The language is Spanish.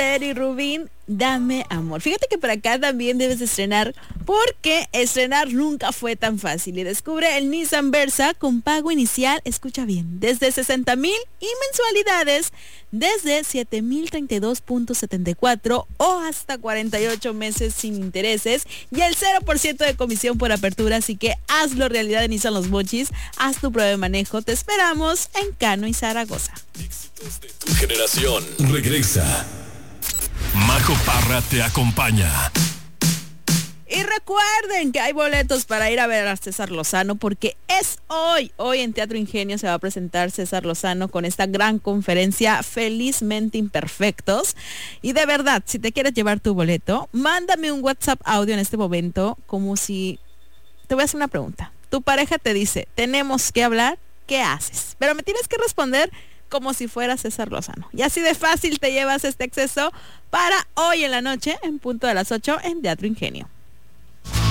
Y Rubín, dame amor. Fíjate que para acá también debes estrenar, porque estrenar nunca fue tan fácil. Y descubre el Nissan Versa con pago inicial, escucha bien, desde 60,000 y mensualidades desde 7,032.74 o hasta 48 meses sin intereses y el 0% de comisión por apertura. Así que hazlo realidad en Nissan Los Mochis. Haz tu prueba de manejo. Te esperamos en Cano y Zaragoza. Éxitos de tu generación. Regresa. Majo Parra te acompaña. Y recuerden que hay boletos para ir a ver a César Lozano, porque es hoy. Hoy en Teatro Ingenio se va a presentar César Lozano con esta gran conferencia Felizmente Imperfectos. Y de verdad, si te quieres llevar tu boleto, mándame un WhatsApp audio en este momento, como si... Te voy a hacer una pregunta. Tu pareja te dice, tenemos que hablar, ¿qué haces? Pero me tienes que responder como si fuera César Lozano. Y así de fácil te llevas este acceso para hoy en la noche, en punto de las 8, en Teatro Ingenio.